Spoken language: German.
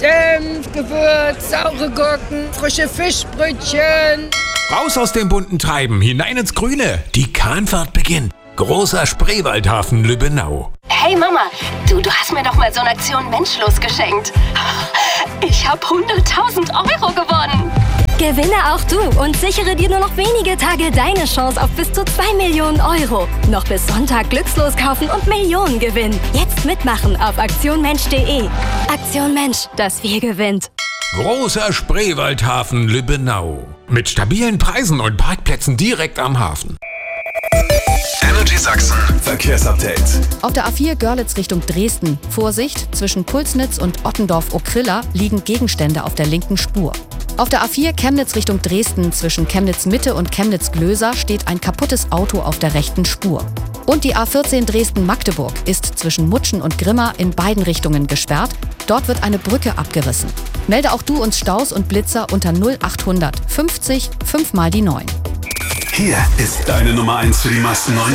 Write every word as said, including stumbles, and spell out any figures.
Senf, Gewürz, saure Gurken, frische Fischbrötchen. Raus aus dem bunten Treiben, hinein ins Grüne. Die Kahnfahrt beginnt. Großer Spreewaldhafen Lübbenau. Hey Mama, du, du hast mir doch mal so eine Aktion Menschlos geschenkt. Ich habe hunderttausend Euro gewonnen. Gewinne auch du und sichere dir nur noch wenige Tage deine Chance auf bis zu zwei Millionen Euro. Noch bis Sonntag glückslos kaufen und Millionen gewinnen. Jetzt mitmachen auf aktion mensch punkt de. Aktion Mensch, das Wir gewinnt. Großer Spreewaldhafen Lübbenau. Mit stabilen Preisen und Parkplätzen direkt am Hafen. Energy Sachsen Verkehrsupdate. Auf der A vier Görlitz Richtung Dresden. Vorsicht, zwischen Pulsnitz und Ottendorf-Okrilla liegen Gegenstände auf der linken Spur. Auf der A vier Chemnitz Richtung Dresden zwischen Chemnitz Mitte und Chemnitz Glöser steht ein kaputtes Auto auf der rechten Spur. Und die A vierzehn Dresden-Magdeburg ist zwischen Mutschen und Grimma in beiden Richtungen gesperrt. Dort wird eine Brücke abgerissen. Melde auch du uns Staus und Blitzer unter null achthundert fünfzig fünf mal die neun. Hier ist deine Nummer eins für die meisten neuen